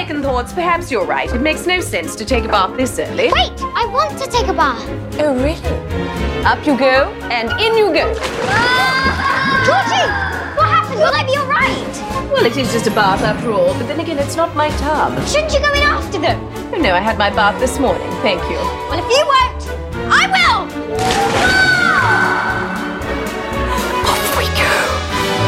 second thoughts, perhaps you're right. It makes no sense to take a bath this early. Wait, I want to take a bath. Oh, really? Up you go, and in you go. Georgie, what happened? Will I be all right? Well, it is just a bath after all, but then again, it's not my tub. Shouldn't you go in after them? Oh, no, I had my bath this morning. Thank you. Well, if you won't, I will.